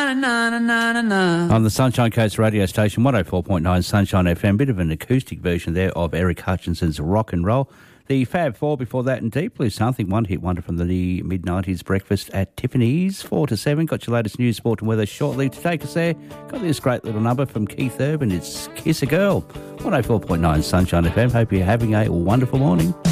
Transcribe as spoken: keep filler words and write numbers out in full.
na na na na na na. On the Sunshine Coast radio station, one oh four point nine Sunshine F M, bit of an acoustic version there of Eric Hutchinson's Rock and Roll. The Fab Four before that, and Deep Blue Something, one hit wonder from the mid nineties. Breakfast at Tiffany's, four to seven. Got your latest news, sport and weather shortly. To take us there, got this great little number from Keith Urban. It's Kiss a Girl. one oh four point nine Sunshine F M. Hope you're having a wonderful morning.